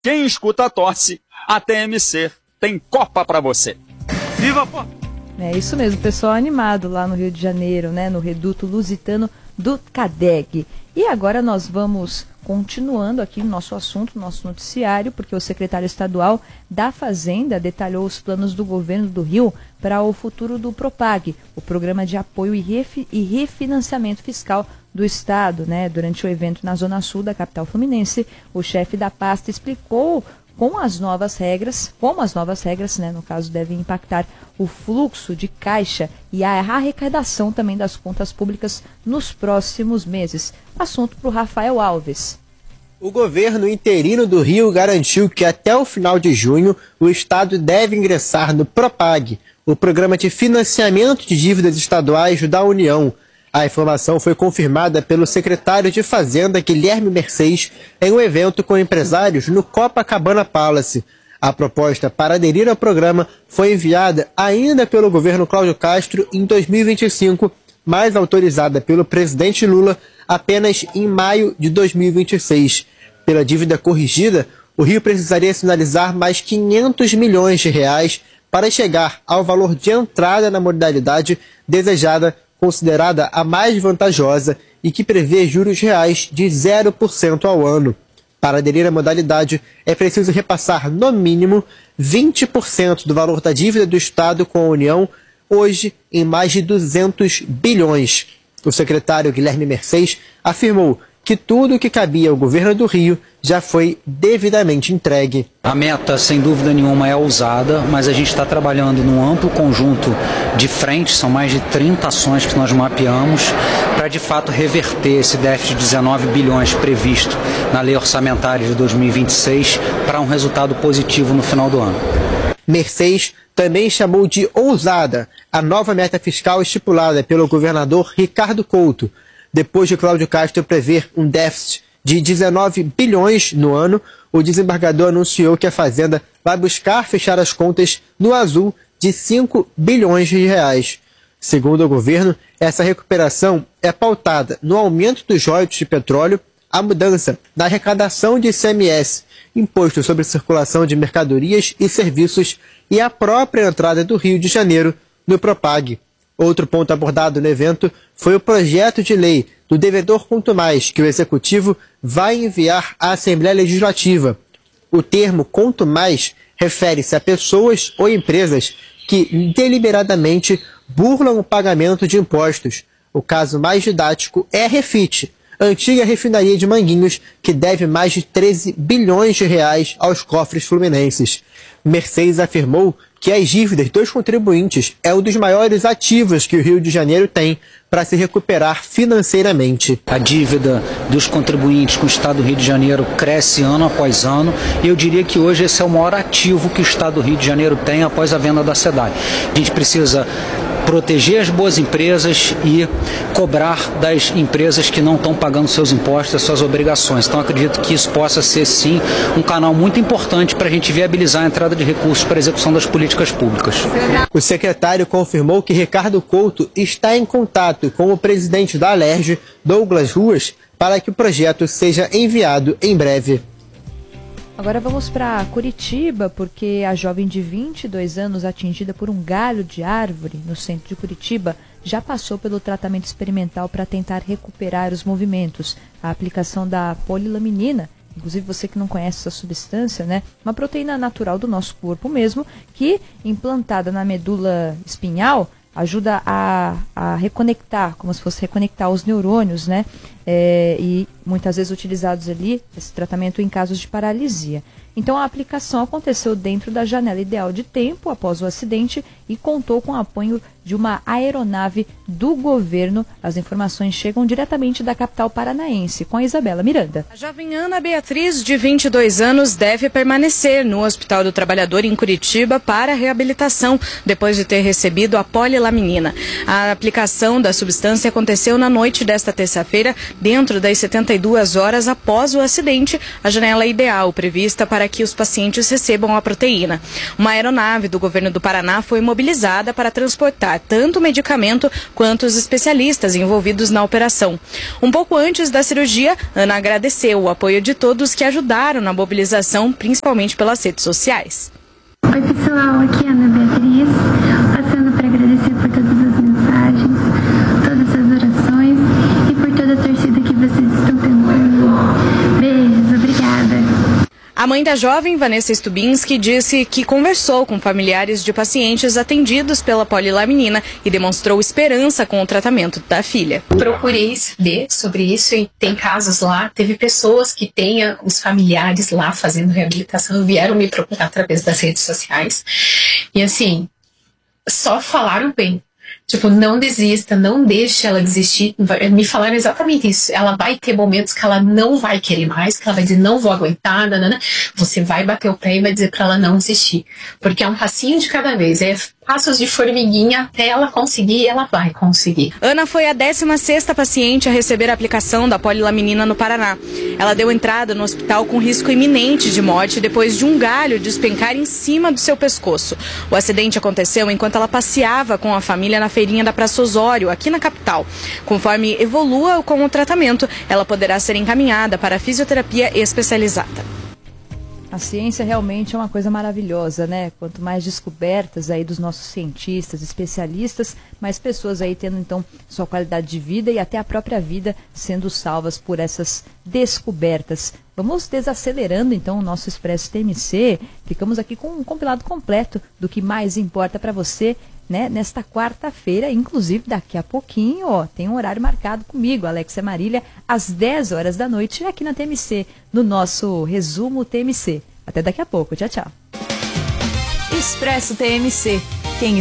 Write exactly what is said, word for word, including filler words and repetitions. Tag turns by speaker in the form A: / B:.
A: Quem escuta torce, a T M C tem Copa pra você. Viva, pô!
B: É isso mesmo, pessoal animado lá no Rio de Janeiro, né, no Reduto Lusitano do CADEG. E agora nós vamos continuando aqui o nosso assunto, nosso noticiário, porque o secretário estadual da Fazenda detalhou os planos do governo do Rio para o futuro do Propag, o programa de apoio e, refi e refinanciamento fiscal do Estado, né? Durante o evento na Zona Sul da capital fluminense, o chefe da pasta explicou com as novas regras, como as novas regras, né, no caso, devem impactar o fluxo de caixa e a arrecadação também das contas públicas nos próximos meses. Assunto para o Rafael Alves.
C: O governo interino do Rio garantiu que até o final de junho o Estado deve ingressar no Propag, o programa de financiamento de dívidas estaduais da União. A informação foi confirmada pelo secretário de Fazenda, Guilherme Mercês, em um evento com empresários no Copacabana Palace. A proposta para aderir ao programa foi enviada ainda pelo governo Cláudio Castro em dois mil e vinte e cinco, mas autorizada pelo presidente Lula apenas em maio de dois mil e vinte e seis. Pela dívida corrigida, o Rio precisaria sinalizar mais quinhentos milhões de reais para chegar ao valor de entrada na modalidade desejada, considerada a mais vantajosa e que prevê juros reais de zero por cento ao ano. Para aderir à modalidade, é preciso repassar, no mínimo, vinte por cento do valor da dívida do Estado com a União, hoje em mais de duzentos bilhões. O secretário Guilherme Mercês afirmou que tudo o que cabia ao governo do Rio já foi devidamente entregue.
D: A meta, sem dúvida nenhuma, é ousada, mas a gente está trabalhando num amplo conjunto de frentes, são mais de trinta ações que nós mapeamos, para de fato reverter esse déficit de dezenove bilhões previsto na lei orçamentária de dois mil e vinte e seis para um resultado positivo no final do ano.
C: Mercês também chamou de ousada a nova meta fiscal estipulada pelo governador Ricardo Couto. Depois de Cláudio Castro prever um déficit de dezenove bilhões no ano, o desembargador anunciou que a Fazenda vai buscar fechar as contas no azul de cinco bilhões de reais. Segundo o governo, essa recuperação é pautada no aumento dos royalties de petróleo, a mudança na arrecadação de I C M S, Imposto sobre Circulação de Mercadorias e Serviços, e a própria entrada do Rio de Janeiro no Propag. Outro ponto abordado no evento foi o projeto de lei do devedor quanto mais, que o Executivo vai enviar à Assembleia Legislativa. O termo quanto mais refere-se a pessoas ou empresas que deliberadamente burlam o pagamento de impostos. O caso mais didático é a Refit, antiga refinaria de Manguinhos, que deve mais de treze bilhões de reais aos cofres fluminenses. Mercês afirmou que as dívidas dos contribuintes é um dos maiores ativos que o Rio de Janeiro tem para se recuperar financeiramente.
D: A dívida dos contribuintes com o Estado do Rio de Janeiro cresce ano após ano, e eu diria que hoje esse é o maior ativo que o Estado do Rio de Janeiro tem após a venda da SEDAI. A gente precisa proteger as boas empresas e cobrar das empresas que não estão pagando seus impostos, as suas obrigações. Então acredito que isso possa ser sim um canal muito importante para a gente viabilizar a entrada de recursos para a execução das políticas públicas.
C: O secretário confirmou que Ricardo Couto está em contato com o presidente da Alerj, Douglas Ruas, para que o projeto seja enviado em breve.
B: Agora vamos para Curitiba, porque a jovem de vinte e dois anos atingida por um galho de árvore no centro de Curitiba já passou pelo tratamento experimental para tentar recuperar os movimentos. A aplicação da polilaminina, inclusive você que não conhece essa substância, né? Uma proteína natural do nosso corpo mesmo, que implantada na medula espinhal ajuda a, a reconectar, como se fosse reconectar os neurônios, né? É, e muitas vezes utilizados ali, esse tratamento em casos de paralisia. Então a aplicação aconteceu dentro da janela ideal de tempo após o acidente e contou com o apoio de uma aeronave do governo. As informações chegam diretamente da capital paranaense, com a Isabela Miranda.
E: A jovem Ana Beatriz, de vinte e dois anos, deve permanecer no Hospital do Trabalhador em Curitiba para reabilitação, depois de ter recebido a polilaminina. A aplicação da substância aconteceu na noite desta terça-feira, dentro das setenta e duas horas após o acidente, a janela ideal prevista para que os pacientes recebam a proteína. Uma aeronave do governo do Paraná foi mobilizada para transportar tanto o medicamento quanto os especialistas envolvidos na operação. Um pouco antes da cirurgia, Ana agradeceu o apoio de todos que ajudaram na mobilização, principalmente pelas redes sociais.
F: Oi pessoal, aqui é a Ana Beatriz, passando para agradecer por todas as mensagens, todas as orações e por toda a torcida que vocês estão tendo por mim. Beijos, obrigada.
E: A mãe da jovem, Vanessa Stubinski, disse que conversou com familiares de pacientes atendidos pela polilaminina e demonstrou esperança com o tratamento da filha.
G: Procurei saber sobre isso e tem casos lá, teve pessoas que têm os familiares lá fazendo reabilitação, vieram me procurar através das redes sociais e assim, só falaram bem. Tipo, não desista, não deixe ela desistir. Me falaram exatamente isso. Ela vai ter momentos que ela não vai querer mais, que ela vai dizer, não vou aguentar, nanana. Você vai bater o pé e vai dizer pra ela não desistir. Porque é um passinho de cada vez, é passos de formiguinha até ela conseguir e ela vai conseguir.
E: Ana foi a décima sexta paciente a receber a aplicação da polilaminina no Paraná. Ela deu entrada no hospital com risco iminente de morte depois de um galho despencar em cima do seu pescoço. O acidente aconteceu enquanto ela passeava com a família na feirinha da Praça Osório, aqui na capital. Conforme evolua com o tratamento, ela poderá ser encaminhada para a fisioterapia especializada.
B: A ciência realmente é uma coisa maravilhosa, né? Quanto mais descobertas aí dos nossos cientistas, especialistas, mais pessoas aí tendo então sua qualidade de vida e até a própria vida sendo salvas por essas descobertas. Vamos desacelerando então o nosso Expresso T M C. Ficamos aqui com um compilado completo do que mais importa para você, né, nesta quarta-feira, inclusive daqui a pouquinho, ó, tem um horário marcado comigo, Alexia Marília, às dez horas da noite, aqui na T M C, no nosso resumo T M C. Até daqui a pouco, tchau, tchau.
H: Expresso T M C. Quem